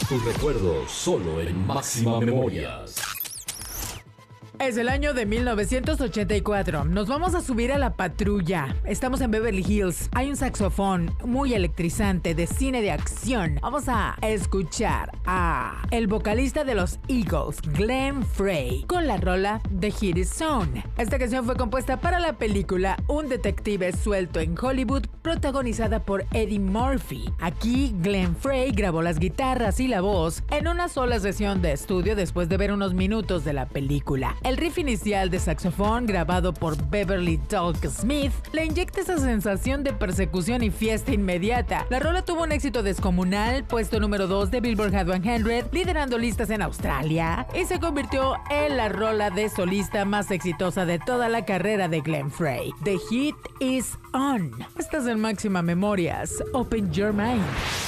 tus recuerdos solo en Máxima Memorias. Es el año de 1984. Nos vamos a subir a la patrulla. Estamos en Beverly Hills. Hay un saxofón muy electrizante de cine de acción. Vamos a escuchar a el vocalista de los Eagles, Glenn Frey, con la rola The Heat Is On. Esta canción fue compuesta para la película Un detective suelto en Hollywood, protagonizada por Eddie Murphy. Aquí Glenn Frey grabó las guitarras y la voz en una sola sesión de estudio después de ver unos minutos de la película. El riff inicial de saxofón, grabado por Beverly Doug Smith, le inyecta esa sensación de persecución y fiesta inmediata. La rola tuvo un éxito descomunal, puesto número 2 de Billboard Hot 100, liderando listas en Australia, y se convirtió en la rola de solista más exitosa de toda la carrera de Glenn Frey. The Heat Is On. Estás en Máxima Memorias. Open your mind.